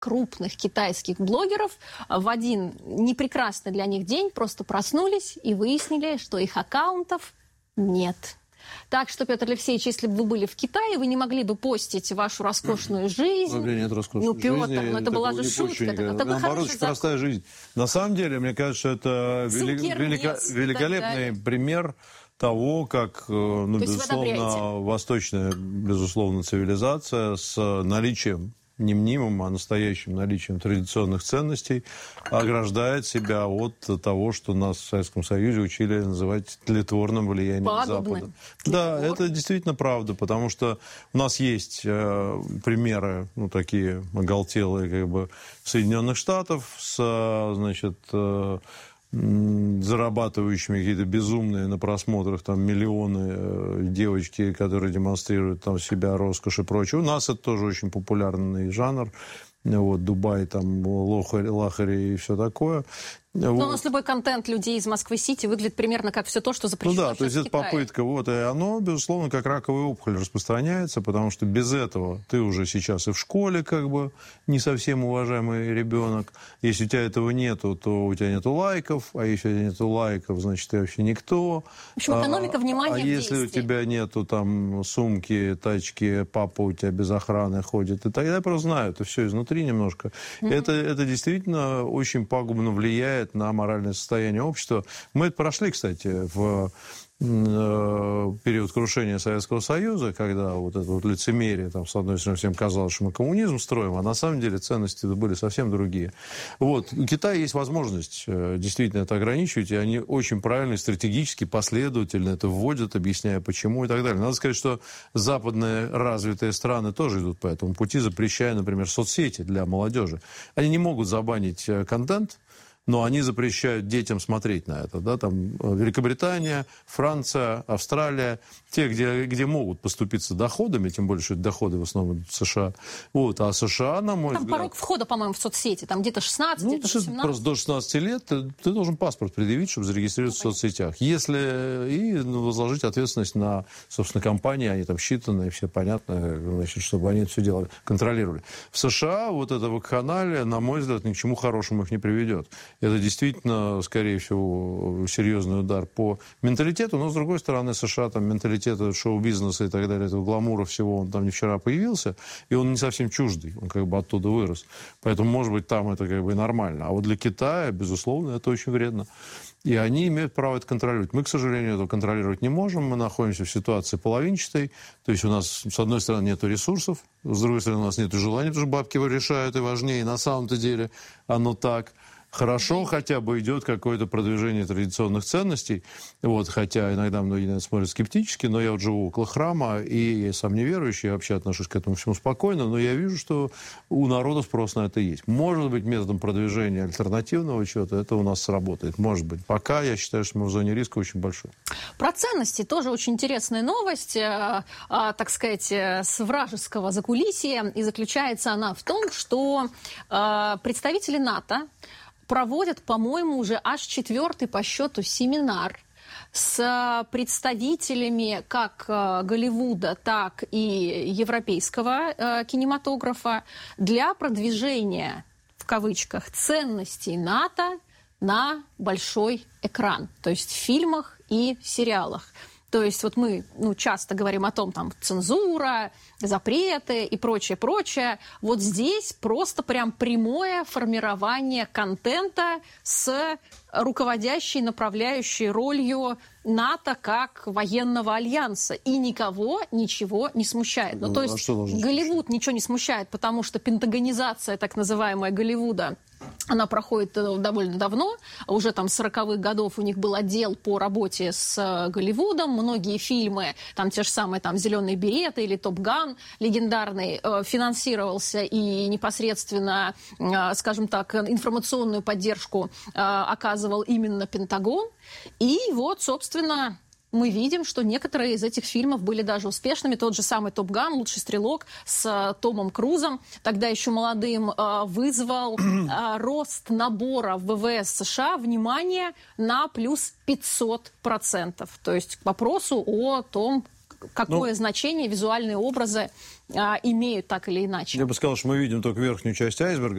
крупных китайских блогеров в один непрекрасный для них день просто проснулись и выяснили, что их аккаунтов нет. Так что, Петр Алексеевич, если бы вы были в Китае, вы не могли бы постить вашу роскошную жизнь. Нет роскошной жизни. Это была же шутка. Наоборот, очень простая жизнь. На самом деле, мне кажется, это великолепный пример того, как, безусловно, восточная, безусловно, цивилизация с наличием, не мнимым, а настоящим наличием традиционных ценностей ограждает себя от того, что нас в Советском Союзе учили называть тлетворным влиянием Запада. Да, это действительно правда, потому что у нас есть примеры, такие оголтелые, Соединенных Штатов с, зарабатывающими какие-то безумные на просмотрах миллионы девочки, которые демонстрируют себя, роскошь и прочее. У нас это тоже очень популярный жанр. Дубай, лахари и все такое. Но у нас любой контент людей из Москвы-Сити выглядит примерно как все то, что запрещено то есть это попытка, и оно, безусловно, как раковая опухоль распространяется, потому что без этого ты уже сейчас и в школе не совсем уважаемый ребенок. Если у тебя этого нету, то у тебя нету лайков, а если у тебя нету лайков, значит, ты вообще никто. В общем, экономика внимания в если у тебя нету сумки, тачки, папа у тебя без охраны ходит, и тогда я просто знаю, это все изнутри немножко. Это действительно очень пагубно влияет на моральное состояние общества. Мы это прошли, кстати, в период крушения Советского Союза, когда это лицемерие, с одной стороны, всем казалось, что мы коммунизм строим, а на самом деле ценности были совсем другие. У Китая есть возможность действительно это ограничивать, и они очень правильно, стратегически, последовательно это вводят, объясняя почему и так далее. Надо сказать, что западные развитые страны тоже идут по этому пути, запрещая, например, соцсети для молодежи. Они не могут забанить контент, но они запрещают детям смотреть на это. Великобритания, Франция, Австралия, те, где могут поступиться доходами, тем более, что это доходы в основном США. А США, на мой взгляд... порог входа, по-моему, в соцсети, где-то 16, где-то 17. Просто до 16 лет ты должен паспорт предъявить, чтобы зарегистрироваться в соцсетях. И возложить ответственность на, собственно, компании, они считанные, все понятно, чтобы они это все дело контролировали. В США эта вакханалия, на мой взгляд, ни к чему хорошему их не приведет. Это действительно, скорее всего, серьезный удар по менталитету, но, с другой стороны, США, менталитет шоу-бизнеса и так далее, этого гламура всего, он не вчера появился, и он не совсем чуждый, он оттуда вырос. Поэтому, может быть, там это и нормально. А для Китая, безусловно, это очень вредно. И они имеют право это контролировать. Мы, к сожалению, этого контролировать не можем. Мы находимся в ситуации половинчатой. То есть у нас, с одной стороны, нет ресурсов, с другой стороны, у нас нет желания, потому что бабки его решают, и важнее. На самом-то деле оно так. Хорошо хотя бы идет какое-то продвижение традиционных ценностей, хотя иногда многие на это смотрят скептически, но я живу около храма, и я сам неверующий, я вообще отношусь к этому всему спокойно, но я вижу, что у народа спрос на это есть. Может быть, методом продвижения альтернативного чего-то это у нас сработает, может быть. Пока я считаю, что мы в зоне риска очень большой. Про ценности тоже очень интересная новость, так сказать, с вражеского закулисья, и заключается она в том, что представители НАТО проводят, по-моему, уже аж 4-й по счету семинар с представителями как Голливуда, так и европейского кинематографа для продвижения, в кавычках, ценностей НАТО на большой экран, то есть в фильмах и сериалах. То есть мы часто говорим о том, цензура, запреты и прочее. Здесь просто прям прямое формирование контента с руководящей, направляющей ролью НАТО как военного альянса. И никого ничего не смущает. То есть Голливуд ничего не смущает, потому что пентагонизация, так называемая, Голливуда, она проходит довольно давно, уже с 40-х годов у них был отдел по работе с Голливудом, многие фильмы, те же самые «Зеленые береты» или «Топ Ган» легендарный, финансировался и непосредственно, скажем так, информационную поддержку оказывал именно Пентагон. И собственно, мы видим, что некоторые из этих фильмов были даже успешными. Тот же самый «Топ Ган», «Лучший стрелок» с Томом Крузом, тогда еще молодым, вызвал рост набора в ВВС США, внимание, на плюс 500%. То есть к вопросу о том, какое значение визуальные образы имеют так или иначе. Я бы сказал, что мы видим только верхнюю часть айсберга.